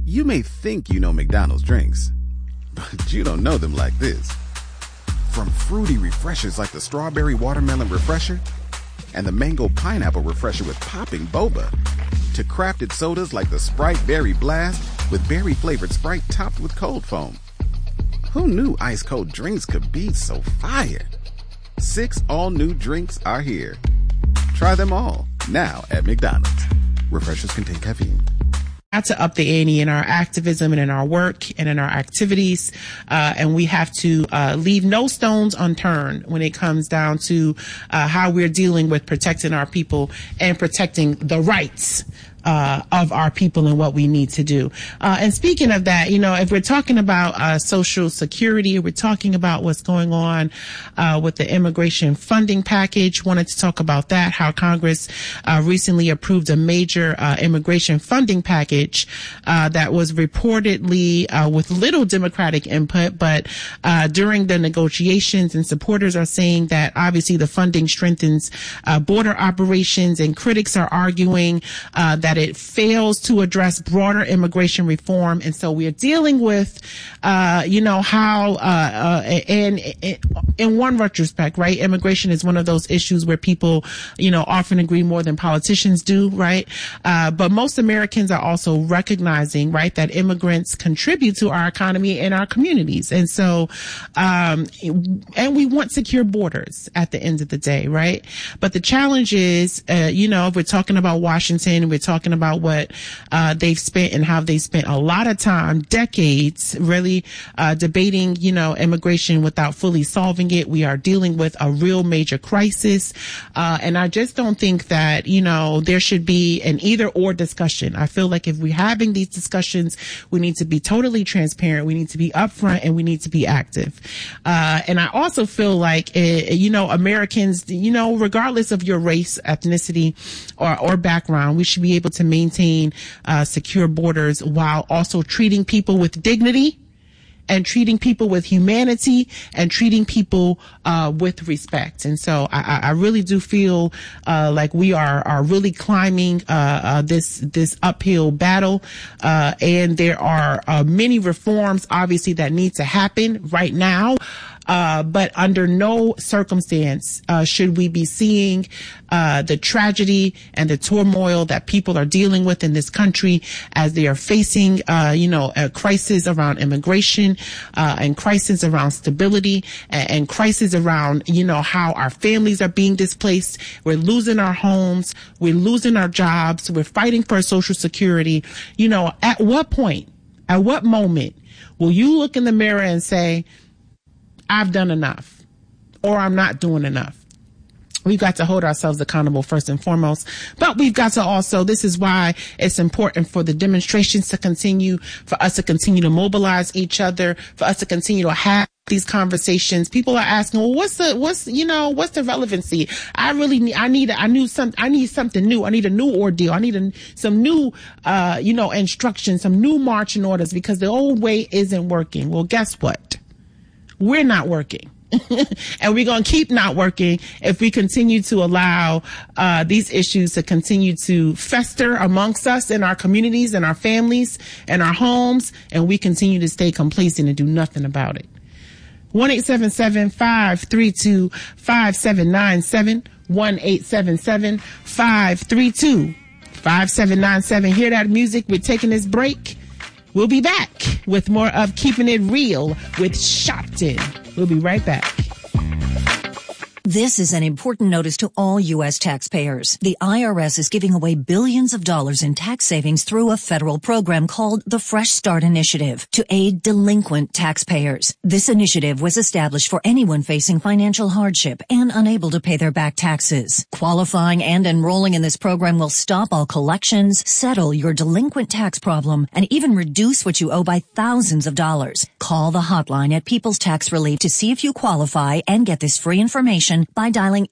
You may think you know McDonald's drinks, but you don't know them like this. From fruity refreshers like the Strawberry Watermelon Refresher and the Mango Pineapple Refresher with popping boba, to crafted sodas like the Sprite Berry Blast with berry-flavored Sprite topped with cold foam. Who knew ice-cold drinks could be so fire? 6 all-new drinks are here. Try them all, now at McDonald's. Refreshers contain caffeine. Have to up the ante in our activism and in our work and in our activities. And we have to leave no stones unturned when it comes down to how we're dealing with protecting our people and protecting the rights of our people and what we need to do. And speaking of that, if we're talking about Social Security, we're talking about what's going on with the immigration funding package. Wanted to talk about that, how Congress recently approved a major immigration funding package that was reportedly with little Democratic input, but during the negotiations, and supporters are saying that obviously the funding strengthens border operations, and critics are arguing that it fails to address broader immigration reform. And so we are dealing with, how, and in one retrospect, right, immigration is one of those issues where people, often agree more than politicians do, right? But most Americans are also recognizing, right, that immigrants contribute to our economy and our communities. And so, and we want secure borders at the end of the day, right? But the challenge is, if we're talking about Washington, we're talking about what they've spent and how they spent a lot of time, decades, really debating, immigration without fully solving it. We are dealing with a real major crisis. And I just don't think that, there should be an either or discussion. I feel like if we're having these discussions, we need to be totally transparent. We need to be upfront, and we need to be active. And I also feel like, Americans, regardless of your race, ethnicity, or background, we should be able to maintain secure borders while also treating people with dignity and treating people with humanity and treating people with respect. And so I really do feel like we are really climbing this uphill battle, and there are many reforms obviously that need to happen right now. But under no circumstance should we be seeing the tragedy and the turmoil that people are dealing with in this country as they are facing, a crisis around immigration, and crisis around stability, and crisis around, how our families are being displaced. We're losing our homes. We're losing our jobs. We're fighting for Social Security. At what point, at what moment will you look in the mirror and say, I've done enough, or I'm not doing enough? We've got to hold ourselves accountable first and foremost, but we've got to also, this is why it's important for the demonstrations to continue, for us to continue to mobilize each other, for us to continue to have these conversations. People are asking, well, what's the relevancy? I need something new. I need a new ordeal. I need some new, instructions, some new marching orders, because the old way isn't working. Well, guess what? We're not working. And we're going to keep not working if we continue to allow these issues to continue to fester amongst us in our communities and our families and our homes, and we continue to stay complacent and do nothing about it. 1-877-532-5797, 1-877-532-5797. Hear that music? We're taking this break. We'll be back with more of Keeping It Real with Sharpton. We'll be right back. This is an important notice to all U.S. taxpayers. The IRS is giving away billions of dollars in tax savings through a federal program called the Fresh Start Initiative to aid delinquent taxpayers. This initiative was established for anyone facing financial hardship and unable to pay their back taxes. Qualifying and enrolling in this program will stop all collections, settle your delinquent tax problem, and even reduce what you owe by thousands of dollars. Call the hotline at People's Tax Relief to see if you qualify and get this free information by dialing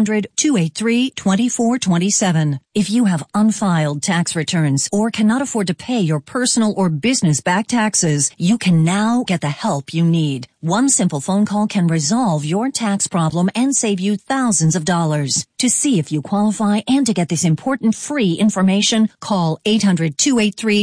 800-283-2427. If you have unfiled tax returns or cannot afford to pay your personal or business back taxes, you can now get the help you need. One simple phone call can resolve your tax problem and save you thousands of dollars. To see if you qualify and to get this important free information, call 800-283